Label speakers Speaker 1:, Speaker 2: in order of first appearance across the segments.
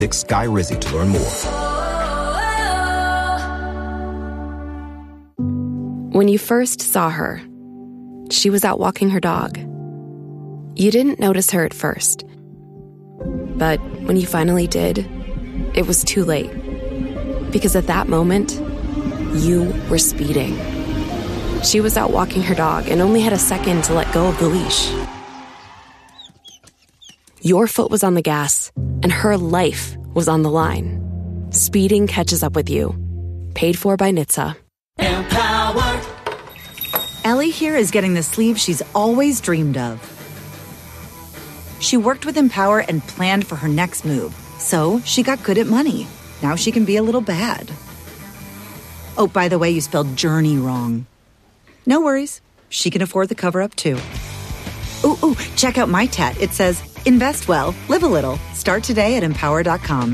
Speaker 1: Guy Rizzi to learn more.
Speaker 2: When you first saw her, she was out walking her dog. You didn't notice her at first. But when you finally did, it was too late. Because at that moment, you were speeding. She was out walking her dog and only had a second to let go of the leash. Your foot was on the gas, and her life was on the line. Speeding catches up with you. Paid for by NHTSA.
Speaker 3: Empower. Ellie here is getting the sleeve she's always dreamed of. She worked with Empower and planned for her next move, so she got good at money. Now she can be a little bad. Oh, by the way, you spelled journey wrong. No worries. She can afford the cover-up, too. Ooh, check out my tat. It says, invest well, live a little. Start today at Empower.com.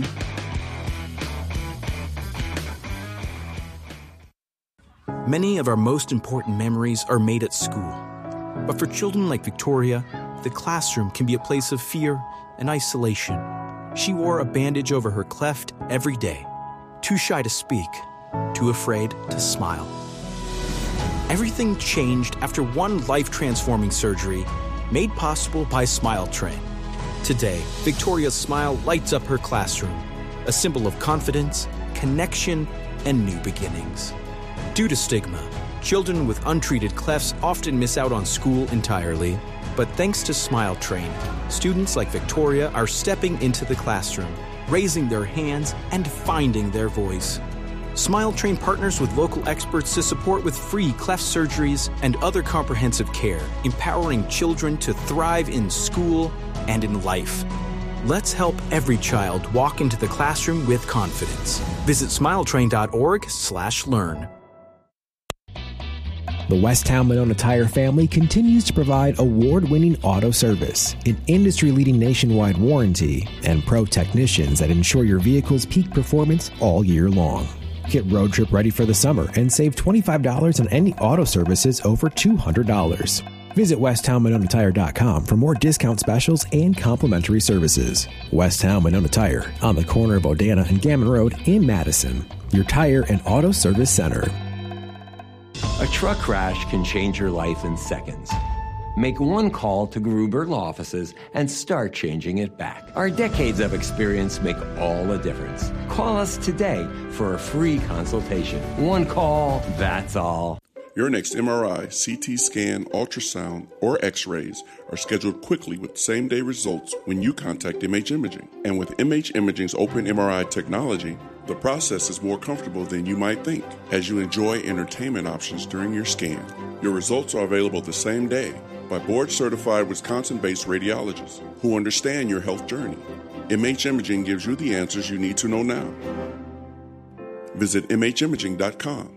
Speaker 4: Many of our most important memories are made at school. But for children like Victoria, the classroom can be a place of fear and isolation. She wore a bandage over her cleft every day. Too shy to speak, too afraid to smile. Everything changed after one life-transforming surgery made possible by Smile Train. Today, Victoria's smile lights up her classroom, a symbol of confidence, connection, and new beginnings. Due to stigma, children with untreated clefts often miss out on school entirely. But thanks to Smile Train, students like Victoria are stepping into the classroom, raising their hands, and finding their voice. Smile Train partners with local experts to support with free cleft surgeries and other comprehensive care, empowering children to thrive in school and in life. Let's help every child walk into the classroom with confidence. Visit smiletrain.org/learn.
Speaker 5: The Westtown Monona Tire family continues to provide award-winning auto service, an industry-leading nationwide warranty, and pro technicians that ensure your vehicle's peak performance all year long. Get road trip ready for the summer and save $25 on any auto services over $200. Visit WesttownMononaTire.com for more discount specials and complimentary services. Westtown Monona Tire, on the corner of Odana and Gammon Road in Madison. Your tire and auto service center.
Speaker 6: A truck crash can change your life in seconds. Make one call to Gruber Law Offices and start changing it back. Our decades of experience make all the difference. Call us today for a free consultation. One call, that's all.
Speaker 7: Your next MRI, CT scan, ultrasound, or X-rays are scheduled quickly with same-day results when you contact MH Imaging. And with MH Imaging's open MRI technology, the process is more comfortable than you might think as you enjoy entertainment options during your scan. Your results are available the same day by board-certified Wisconsin-based radiologists who understand your health journey. MH Imaging gives you the answers you need to know now. Visit MHimaging.com.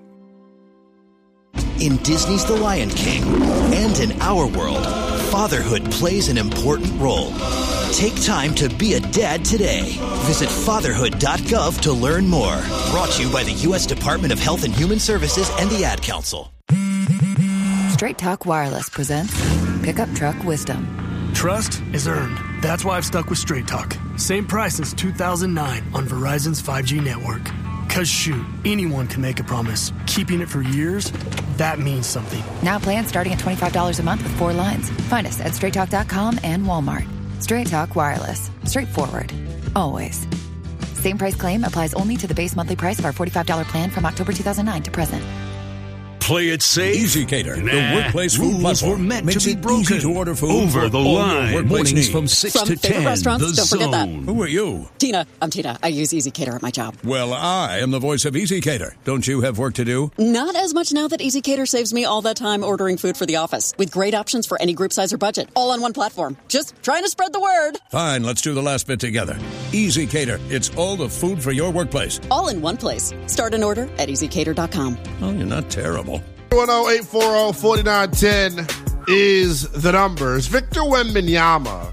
Speaker 8: In Disney's The Lion King and in our world, fatherhood plays an important role. Take time to be a dad today. Visit fatherhood.gov to learn more. Brought to you by the U.S. Department of Health and Human Services and the Ad Council.
Speaker 9: Straight Talk Wireless presents Pickup Truck Wisdom.
Speaker 10: Trust is earned. That's why I've stuck with Straight Talk. Same price since 2009 on Verizon's 5G network. Cause shoot, anyone can make a promise. Keeping it for years, that means something.
Speaker 9: Now plans starting at $25 a month with 4 lines. Find us at straighttalk.com and Walmart. Straight Talk Wireless. Straightforward. Always. Same price claim applies only to the base monthly price of our $45 plan from October 2009 to present.
Speaker 11: Play it safe.
Speaker 12: EasyCater, the workplace food
Speaker 11: Rules
Speaker 12: platform,
Speaker 11: were meant
Speaker 12: makes
Speaker 11: to be
Speaker 12: it
Speaker 11: broken.
Speaker 12: easy to order food
Speaker 11: over the line. Mornings from 6
Speaker 13: from
Speaker 11: to 10.
Speaker 13: restaurants,
Speaker 11: The
Speaker 13: don't forget that.
Speaker 11: Zone.
Speaker 12: Who are you?
Speaker 13: Tina. I'm Tina. I use EasyCater at my job.
Speaker 12: Well, I am the voice of EasyCater. Don't you have work to do?
Speaker 13: Not as much now that EasyCater saves me all that time ordering food for the office. With great options for any group size or budget. All on one platform. Just trying to spread the word.
Speaker 12: Fine, let's do the last bit together. EasyCater. It's all the food for your workplace.
Speaker 13: All in one place. Start an order at EasyCater.com.
Speaker 12: Oh, you're not terrible.
Speaker 14: 1-840-4910 is the number. Is Victor Wembanyama,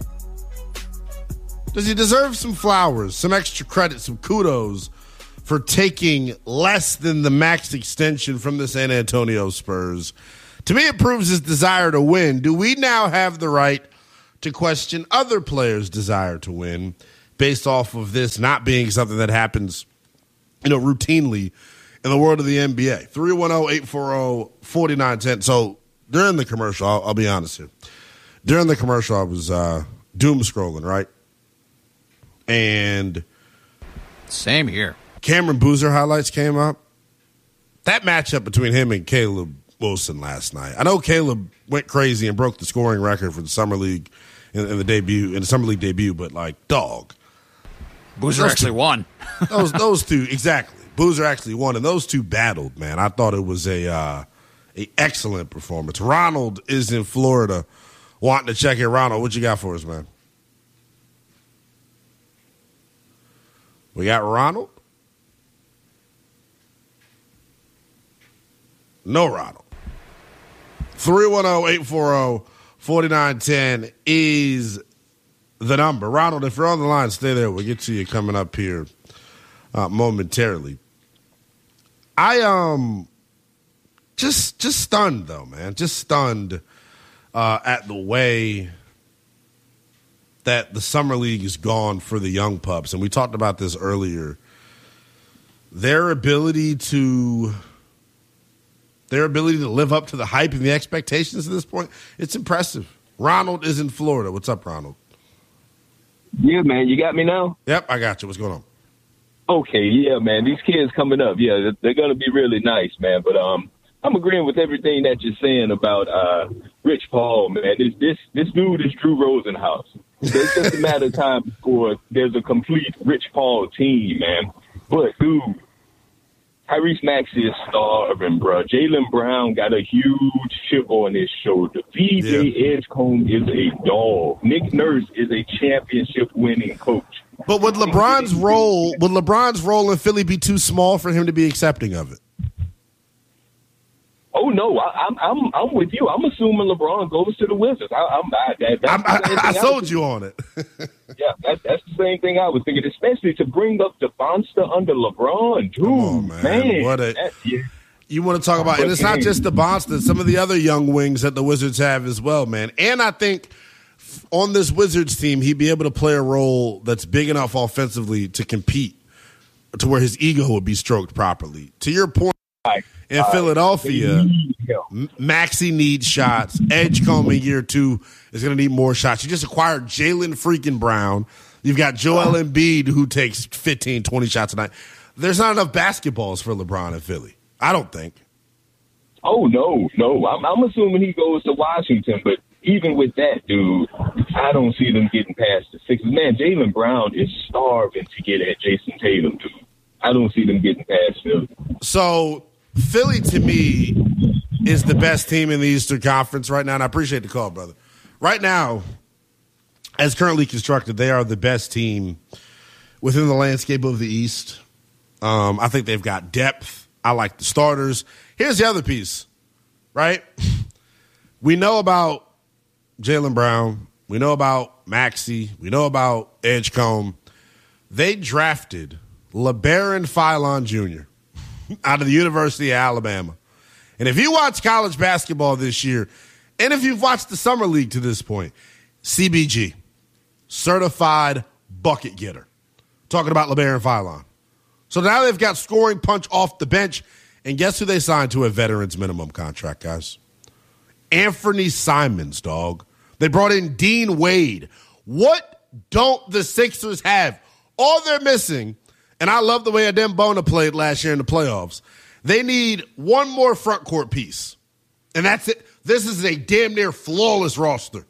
Speaker 14: does he deserve some flowers, some extra credit, some kudos for taking less than the max extension from the San Antonio Spurs? To me, it proves his desire to win. Do we now have the right to question other players' desire to win? based off of this not being something that happens, routinely in the world of the NBA. 310-840-4910. So during the commercial, I'll be honest here. During the commercial, I was doom scrolling, right? And
Speaker 1: same here.
Speaker 14: Cameron Boozer highlights came up. That matchup between him and Caleb Wilson last night. I know Caleb went crazy and broke the scoring record for the summer league in the summer league debut, but dog.
Speaker 1: Boozer actually won.
Speaker 14: those two, exactly. Boozer actually won, and those two battled, man. I thought it was a excellent performance. Ronald is in Florida wanting to check in. Ronald, what you got for us, man? We got Ronald? No Ronald. 310-840-4910 is the number. Ronald, if you're on the line, stay there. We'll get to you coming up here momentarily. I just stunned, though, man. Just stunned at the way that the summer league is gone for the young pups. And we talked about this earlier. Their ability to live up to the hype and the expectations at this point, it's impressive. Ronald is in Florida. What's up, Ronald?
Speaker 15: Yeah, man. You got me now?
Speaker 14: Yep, I got you. What's going on? Okay,
Speaker 15: yeah, man. These kids coming up, yeah, they're going to be really nice, man. But I'm agreeing with everything that you're saying about Rich Paul, man. This dude is Drew Rosenhaus. It's just a matter of time before there's a complete Rich Paul team, man. But, dude, Tyrese Maxey is starving, bro. Jaylen Brown got a huge chip on his shoulder. VJ Edgecombe is a dog. Nick Nurse is a championship-winning coach.
Speaker 14: But would LeBron's role in Philly be too small for him to be accepting of it?
Speaker 15: Oh no, I'm with you. I'm assuming LeBron goes to the Wizards.
Speaker 14: I sold you on it.
Speaker 15: Yeah, that's the same thing I was thinking, especially to bring up the monster under LeBron. Dude,
Speaker 14: on, man. You want to talk about, and it's not just the monster, some of the other young wings that the Wizards have as well, man. And I think on this Wizards team, he'd be able to play a role that's big enough offensively to compete, to where his ego would be stroked properly. To your point, in Philadelphia, Maxey needs shots. Edgecombe in year 2 is going to need more shots. You just acquired Jaylen freaking Brown. You've got Joel Embiid, who takes 15, 20 shots a night. There's not enough basketballs for LeBron in Philly, I don't think.
Speaker 15: Oh, no. I'm assuming he goes to Washington, but even with that, dude, I don't see them getting past the Sixers. Man, Jaylen Brown is starving to get at Jason Tatum, dude. I don't see them getting past Philly.
Speaker 14: So Philly, to me, is the best team in the Eastern Conference right now, and I appreciate the call, brother. Right now, as currently constructed, they are the best team within the landscape of the East. I think they've got depth. I like the starters. Here's the other piece, right? We know about Jaylen Brown. We know about Maxey. We know about Edgecombe. They drafted LeBaron Philon Jr. out of the University of Alabama. And if you watch college basketball this year, and if you've watched the Summer League to this point, CBG, certified bucket getter. Talking about LeBaron Philon. So now they've got scoring punch off the bench. And guess who they signed to a veteran's minimum contract, guys? Anthony Simons, dog. They brought in Dean Wade. What don't the Sixers have? All they're missing, and I love the way Adem Bona played last year in the playoffs, they need one more front court piece. And that's it. This is a damn near flawless roster.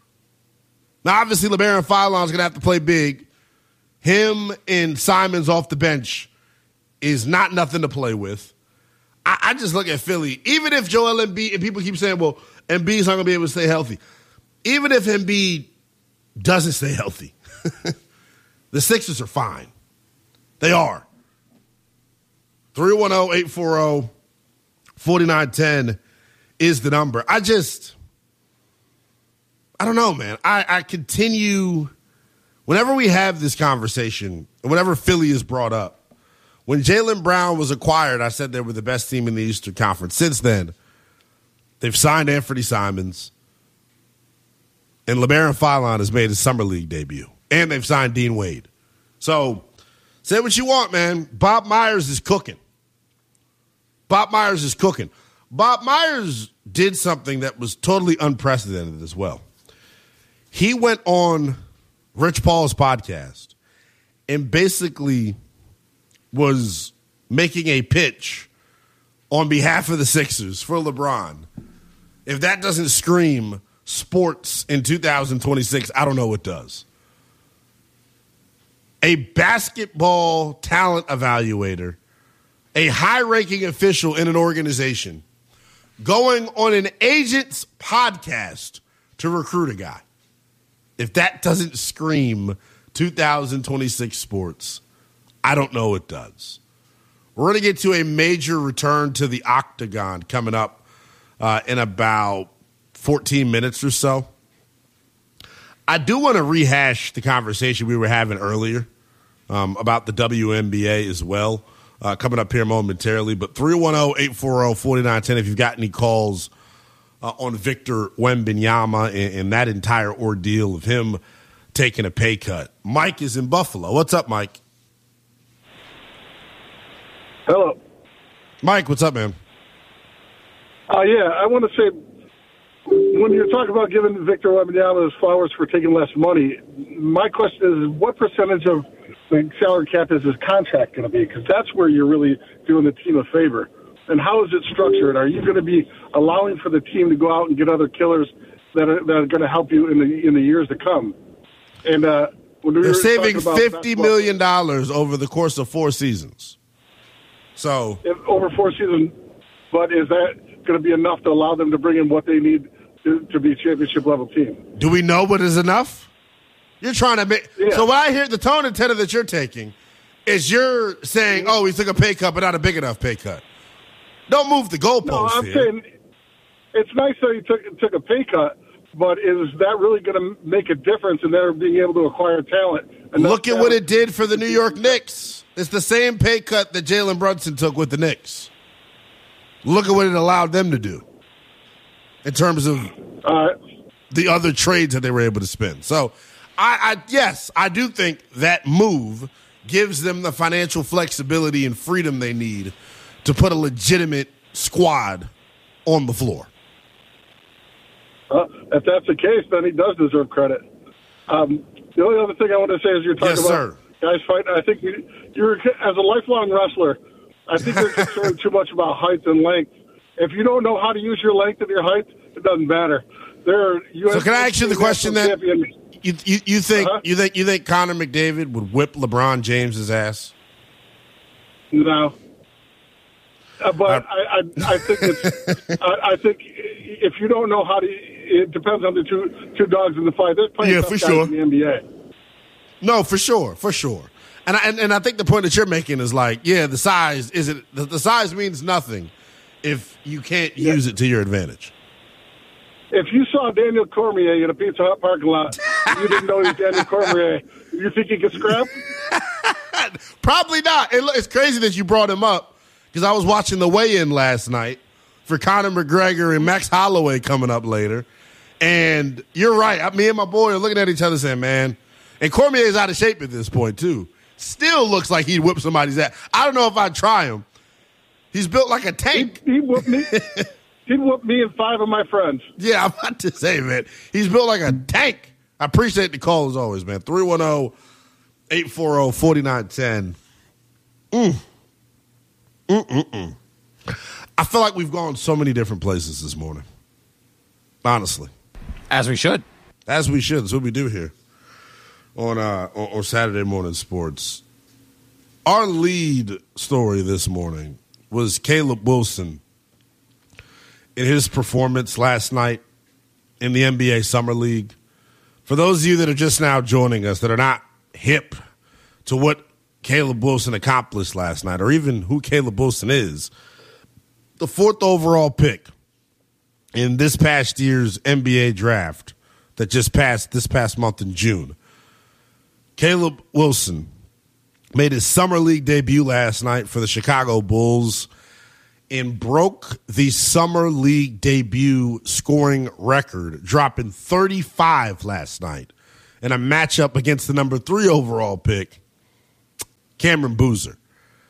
Speaker 14: Now, obviously, LeBaron Philon's going to have to play big. Him and Simons off the bench is not nothing to play with. I just look at Philly. Even if Joel Embiid, and people keep saying, well, Embiid's not going to be able to stay healthy. Even if Embiid doesn't stay healthy, the Sixers are fine. They are. 310-840-4910 is the number. I don't know, man. I continue, whenever we have this conversation, and whenever Philly is brought up, when Jaylen Brown was acquired, I said they were the best team in the Eastern Conference. Since then, they've signed Anthony Simons, and LeBaron Philon has made his Summer League debut. And they've signed Dean Wade. So, say what you want, man. Bob Myers is cooking. Bob Myers is cooking. Bob Myers did something that was totally unprecedented as well. He went on Rich Paul's podcast and basically was making a pitch on behalf of the Sixers for LeBron. If that doesn't scream sports in 2026, I don't know what does. A basketball talent evaluator, a high-ranking official in an organization, going on an agent's podcast to recruit a guy. If that doesn't scream 2026 sports, I don't know what does. We're going to get to a major return to the Octagon coming up in about 14 minutes or so. I do want to rehash the conversation we were having earlier about the WNBA as well, coming up here momentarily. But 310-840-4910 if you've got any calls on Victor Wembanyama and that entire ordeal of him taking a pay cut. Mike is in Buffalo. What's up, Mike?
Speaker 16: Hello.
Speaker 14: Mike, what's up, man?
Speaker 16: Yeah, I want to say, when you're talking about giving Victor Wembanyama his flowers for taking less money, my question is, what percentage of the salary cap is his contract going to be? Because that's where you're really doing the team a favor. And how is it structured? Are you going to be allowing for the team to go out and get other killers that are going to help you in the years to come? And
Speaker 14: they're saving $50 million over the course of 4 seasons. So
Speaker 16: over 4 seasons, but is that going to be enough to allow them to bring in what they need to be a championship-level team?
Speaker 14: Do we know what is enough? You're trying to make – So what I hear, the tone and tenor that you're taking is you're saying, oh, he took a pay cut but not a big enough pay cut. Don't move the goalposts
Speaker 16: No, I'm
Speaker 14: here.
Speaker 16: saying it's nice that he took a pay cut, but is that really going to make a difference in their being able to acquire talent?
Speaker 14: Look at what it did for the New York Knicks. It's the same pay cut that Jalen Brunson took with the Knicks. Look at what it allowed them to do in terms of the other trades that they were able to spend. So, yes, I do think that move gives them the financial flexibility and freedom they need to put a legitimate squad on the floor.
Speaker 16: If that's the case, then he does deserve credit. The only other thing I want to say is you're talking about guys fighting. I think you're, as a lifelong wrestler, I think you're concerned too much about height and length. If you don't know how to use your length and your height, it doesn't matter.
Speaker 14: So can I ask you the question then? You think Connor McDavid would whip LeBron James's ass?
Speaker 16: No. But I think I think if you don't know how to, it depends on the two dogs in the fight. There's plenty of tough guys in the NBA.
Speaker 14: No, for sure. And I think the point that you're making is like, the size isn't the size means nothing if you can't use it to your advantage.
Speaker 16: If you saw Daniel Cormier in a Pizza Hut parking lot, you didn't know he was Daniel Cormier. You think he could scrap?
Speaker 14: Probably not. It's crazy that you brought him up because I was watching the weigh-in last night for Conor McGregor and Max Holloway coming up later. And you're right. Me and my boy are looking at each other saying, man, and Cormier's out of shape at this point, too. Still looks like he'd whip somebody's ass. I don't know if I'd try him. He's built like a tank.
Speaker 16: He whooped me. He'd whoop me and 5 of my friends.
Speaker 14: Yeah, I'm about to say, man. He's built like a tank. I appreciate the call as always, man. 310-840-4910. I feel like we've gone so many different places this morning. Honestly.
Speaker 1: As we should.
Speaker 14: As we should. That's what we do here on Saturday Morning Sports. Our lead story this morning was Caleb Wilson in his performance last night in the NBA Summer League. For those of you that are just now joining us that are not hip to what Caleb Wilson accomplished last night or even who Caleb Wilson is, the 4th overall pick in this past year's NBA draft that just passed this past month in June, Caleb Wilson made his Summer League debut last night for the Chicago Bulls and broke the Summer League debut scoring record, dropping 35 last night in a matchup against the number 3 overall pick, Cameron Boozer.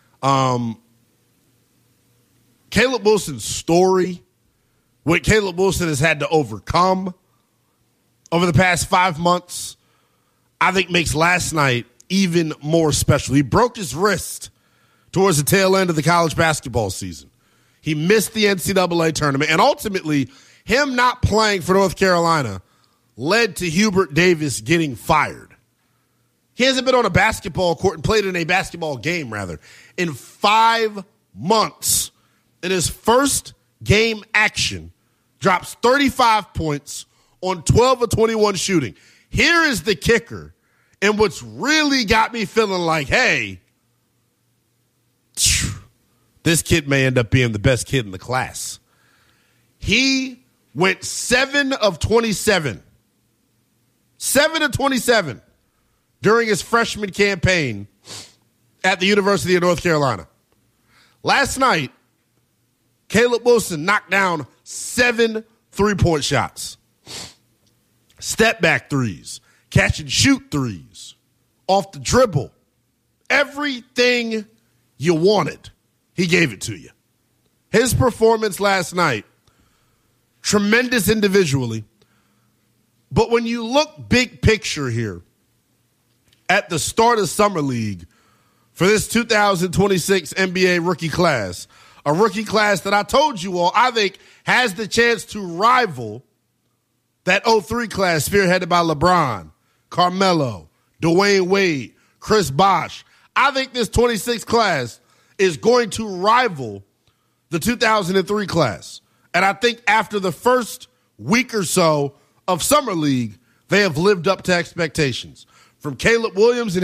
Speaker 14: Caleb Wilson's story, what Caleb Wilson has had to overcome over the past 5 months, I think makes last night even more special. He broke his wrist towards the tail end of the college basketball season. He missed the NCAA tournament, and ultimately, him not playing for North Carolina led to Hubert Davis getting fired. He hasn't been on a basketball court and played in a basketball game, rather, in 5 months. In his first game action, drops 35 points on 12 of 21 shooting. Here is the kicker, and what's really got me feeling like, hey, this kid may end up being the best kid in the class. He went 7 of 27. 7 of 27 during his freshman campaign at the University of North Carolina. Last night, Caleb Wilson knocked down 7 3-point shots. Step back threes, catch and shoot threes, off the dribble. Everything you wanted, he gave it to you. His performance last night, tremendous individually. But when you look big picture here at the start of Summer League for this 2026 NBA rookie class, a rookie class that I told you all I think has the chance to rival that 03 class spearheaded by LeBron, Carmelo, Dwayne Wade, Chris Bosh. I think this 26 class is going to rival the 2003 class. And I think after the first week or so of Summer League, they have lived up to expectations. From Caleb Wilson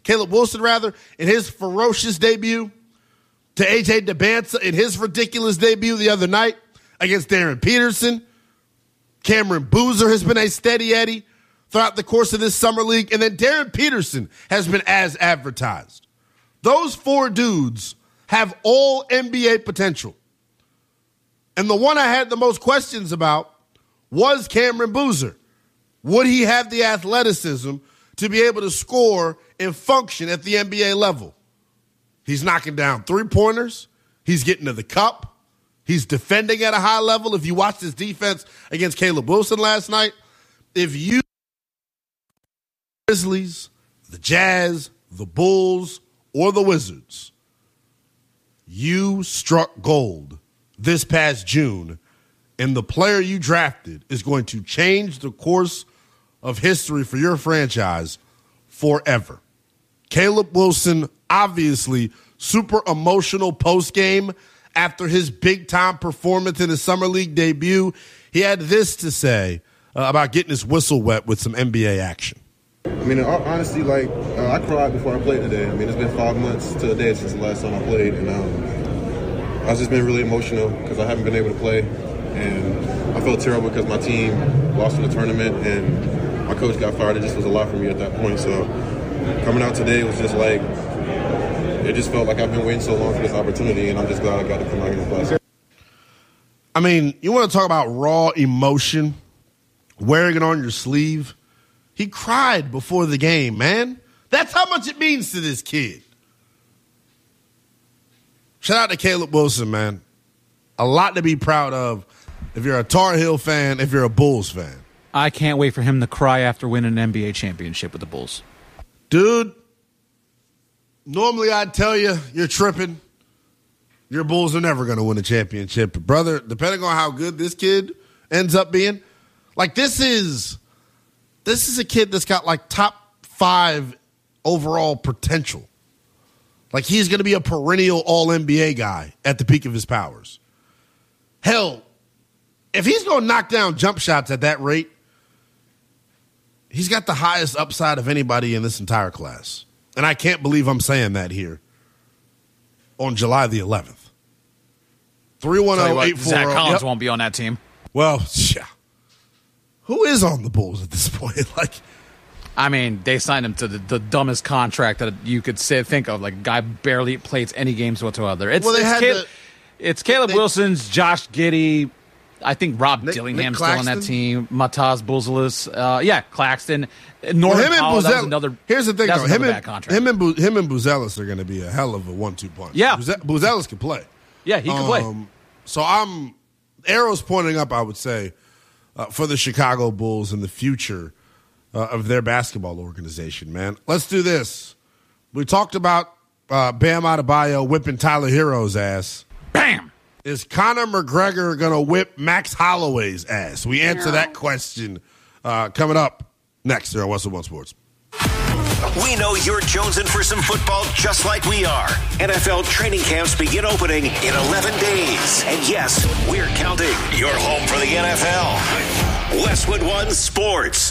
Speaker 14: in his ferocious debut to AJ DeBanza in his ridiculous debut the other night against Darren Peterson. Cameron Boozer has been a steady Eddie throughout the course of this Summer League. And then Darren Peterson has been as advertised. Those 4 dudes have all NBA potential. And the one I had the most questions about was Cameron Boozer. Would he have the athleticism to be able to score and function at the NBA level? He's knocking down 3-pointers. He's getting to the cup. He's defending at a high level. If you watched his defense against Caleb Wilson last night, if you Grizzlies, the Jazz, the Bulls, or the Wizards, you struck gold this past June, and the player you drafted is going to change the course of history for your franchise forever. Caleb Wilson, obviously super emotional post-game after his big-time performance in his Summer League debut. He had this to say about getting his whistle wet with some NBA action.
Speaker 17: I mean, honestly, I cried before I played today. I mean, it's been 5 months to the day since the last time I played, and I've just been really emotional because I haven't been able to play, and I felt terrible because my team lost in the tournament, and my coach got fired. It just was a lot for me at that point, so coming out today was just like, it just felt like I've been waiting so long for this opportunity, and I'm just glad I got to come out here and play.
Speaker 14: I mean, you want to talk about raw emotion, wearing it on your sleeve? He cried before the game, man. That's how much it means to this kid. Shout out to Caleb Wilson, man. A lot to be proud of if you're a Tar Heel fan, if you're a Bulls fan.
Speaker 1: I can't wait for him to cry after winning an NBA championship with the Bulls.
Speaker 14: Dude, normally I'd tell you, you're tripping. Your Bulls are never going to win a championship. But brother, depending on how good this kid ends up being, like this is a kid that's got like top 5 overall potential. Like he's going to be a perennial all-NBA guy at the peak of his powers. Hell, if he's going to knock down jump shots at that rate, he's got the highest upside of anybody in this entire class. And I can't believe I'm saying that here on July the 11th. 310-840.
Speaker 1: Zach Collins won't be on that team.
Speaker 14: Well, yeah. Who is on the Bulls at this point?
Speaker 1: I mean, they signed him to the dumbest contract that you could think of. Like, a guy barely plays any games whatsoever. It's Caleb Wilson's Josh Giddey I think Rob Dillingham's still on that team. Mataz Buzelis. Claxton. Norman Powell, that was another.
Speaker 14: Here's the thing, though. Him and
Speaker 1: Buzelis
Speaker 14: are going to be a hell of a 1-2 punch.
Speaker 1: Yeah.
Speaker 14: Buzelis can play.
Speaker 1: Yeah, he can play.
Speaker 14: So arrows pointing up, I would say, for the Chicago Bulls and the future of their basketball organization, man. Let's do this. We talked about Bam Adebayo whipping Tyler Hero's ass.
Speaker 1: Bam!
Speaker 14: Is Conor McGregor going to whip Max Holloway's ass? We answer that question coming up next here on Westwood One Sports.
Speaker 18: We know you're jonesing for some football just like we are. NFL training camps begin opening in 11 days. And yes, we're counting. You're home for the NFL. Westwood One Sports.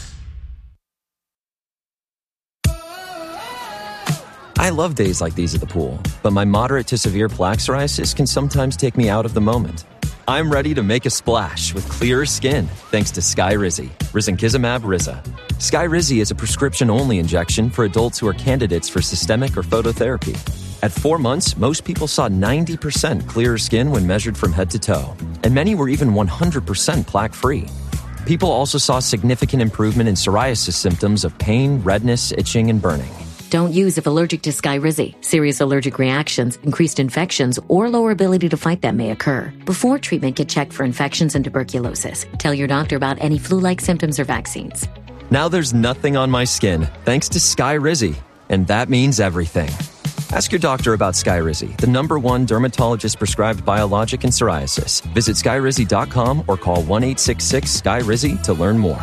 Speaker 19: I love days like these at the pool, but my moderate to severe plaque psoriasis can sometimes take me out of the moment. I'm ready to make a splash with clearer skin thanks to Skyrizi, Risankizumab Riza. Skyrizi is a prescription-only injection for adults who are candidates for systemic or phototherapy. At 4 months, most people saw 90% clearer skin when measured from head to toe, and many were even 100% plaque-free. People also saw significant improvement in psoriasis symptoms of pain, redness, itching, and burning.
Speaker 20: Don't use if allergic to Skyrizi. Serious allergic reactions, increased infections, or lower ability to fight them may occur. Before treatment, get checked for infections and tuberculosis. Tell your doctor about any flu-like symptoms or vaccines.
Speaker 19: Now there's nothing on my skin thanks to Skyrizi, and that means everything. Ask your doctor about Skyrizi, the #1 dermatologist-prescribed biologic in psoriasis. Visit Skyrizi.com or call 1-866-SKYRIZI to learn more.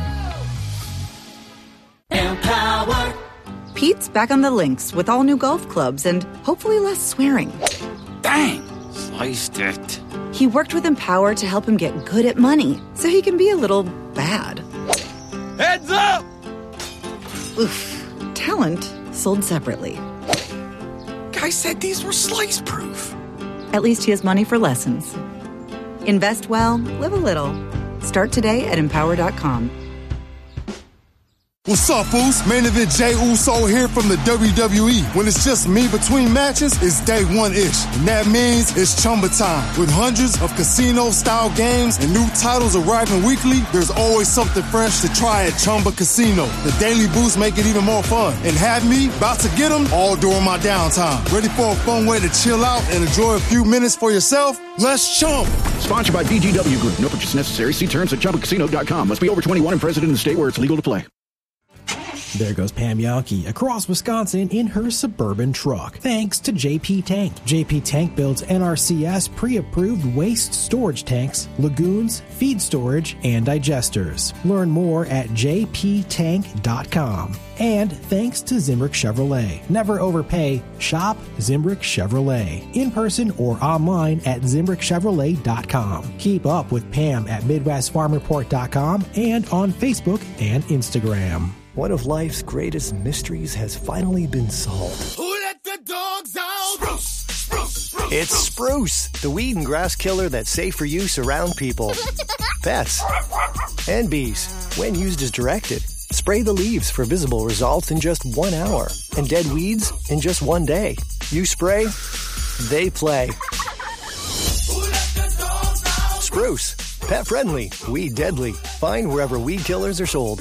Speaker 3: Empower. Pete's back on the links with all new golf clubs and hopefully less swearing.
Speaker 21: Dang! Sliced it.
Speaker 3: He worked with Empower to help him get good at money so he can be a little bad.
Speaker 21: Heads up!
Speaker 3: Oof. Talent sold separately.
Speaker 21: Guy said these were slice-proof.
Speaker 3: At least he has money for lessons. Invest well, live a little. Start today at Empower.com.
Speaker 22: What's up, fools? Main event Jey Uso here from the WWE. When it's just me between matches, it's day one-ish. And that means it's Chumba time. With hundreds of casino-style games and new titles arriving weekly, there's always something fresh to try at Chumba Casino. The daily boosts make it even more fun. And have me about to get them all during my downtime. Ready for a fun way to chill out and enjoy a few minutes for yourself? Let's chump.
Speaker 23: Sponsored by VGW Group. No purchase necessary. See terms at ChumbaCasino.com. Must be over 21 and present in the state where it's legal to play.
Speaker 5: There goes Pam Yankee across Wisconsin in her Suburban truck. Thanks to JP Tank. JP Tank builds NRCS pre-approved waste storage tanks, lagoons, feed storage, and digesters. Learn more at jptank.com. And thanks to Zimbrick Chevrolet. Never overpay. Shop Zimbrick Chevrolet. In person or online at ZimbrickChevrolet.com. Keep up with Pam at MidwestFarmReport.com and on Facebook and Instagram.
Speaker 24: One of life's greatest mysteries has finally been solved.
Speaker 25: Who let the dogs out? Spruce, spruce, spruce.
Speaker 24: It's Spruce, the weed and grass killer that's safe for use around people, pets, and bees. When used as directed, spray the leaves for visible results in just 1 hour and dead weeds in just 1 day. You spray, they play. Spruce, pet friendly, weed deadly. Find wherever weed killers are sold.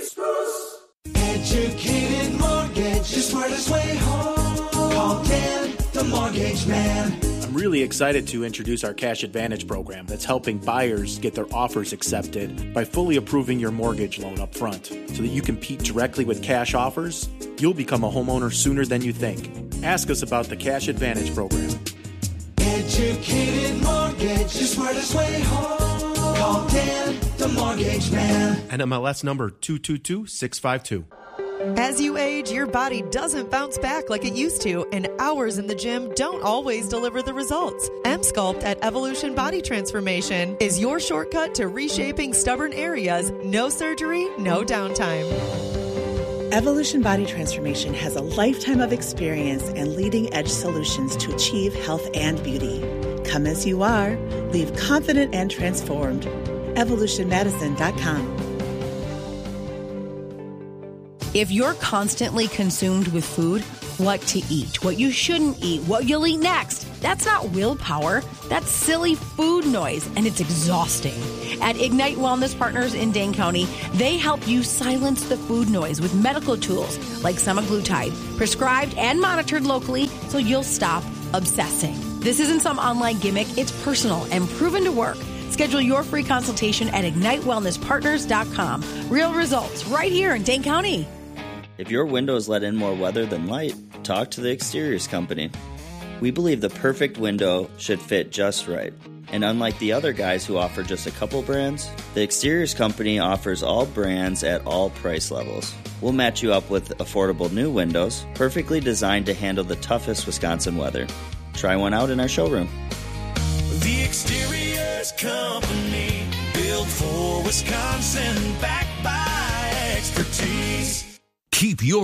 Speaker 25: Educated mortgage, the smartest way home. Call Dan, the mortgage man.
Speaker 26: I'm really excited to introduce our Cash Advantage program that's helping buyers get their offers accepted by fully approving your mortgage loan up front. So that you compete directly with cash offers, you'll become a homeowner sooner than you think. Ask us about the Cash Advantage program.
Speaker 25: Educated mortgage, the smartest way home. Call Dan, the mortgage man.
Speaker 27: NMLS number 222652.
Speaker 28: As you age, your body doesn't bounce back like it used to, and hours in the gym don't always deliver the results. M-Sculpt at Evolution Body Transformation is your shortcut to reshaping stubborn areas. No surgery, no downtime.
Speaker 29: Evolution Body Transformation has a lifetime of experience and leading-edge solutions to achieve health and beauty. Come as you are. Leave confident and transformed. EvolutionMedicine.com.
Speaker 30: If you're constantly consumed with food,
Speaker 2: what to eat, what you shouldn't eat, what you'll eat next. That's not willpower. That's silly food noise, and it's exhausting. At Ignite Wellness Partners in Dane County, they help you silence the food noise with medical tools like semaglutide, prescribed and monitored locally so you'll stop obsessing. This isn't some online gimmick. It's personal and proven to work. Schedule your free consultation at IgniteWellnessPartners.com. Real results right here in Dane County.
Speaker 4: If your windows let in more weather than light, talk to the Exteriors Company. We believe the perfect window should fit just right. And unlike the other guys who offer just a couple brands, the Exteriors Company offers all brands at all price levels. We'll match you up with affordable new windows, perfectly designed to handle the toughest Wisconsin weather. Try one out in our showroom.
Speaker 25: The Exteriors Company, built for Wisconsin, backed by expertise.
Speaker 12: Keep your